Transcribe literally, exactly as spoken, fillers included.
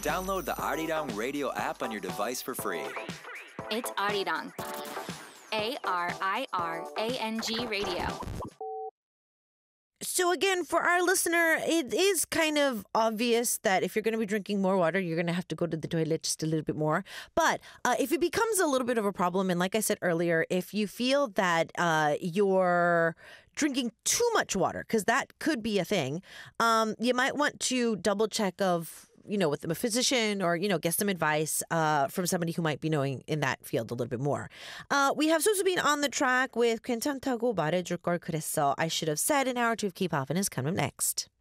Download the Arirang Radio app on your device for free. It's Arirang. A R I R A N G Radio. So again, for our listener, it is kind of obvious that if you're going to be drinking more water, you're going to have to go to the toilet just a little bit more. But uh, if it becomes a little bit of a problem, and like I said earlier, if you feel that uh, you're drinking too much water, because that could be a thing, um, you might want to double check of you know, with a physician or, you know, get some advice uh, from somebody who might be knowing in that field a little bit more. Uh, we have Sosobin on the track with 괜찮다고 말해줄 걸 그랬어. I should have said. An hour two of K-pop and is coming up next.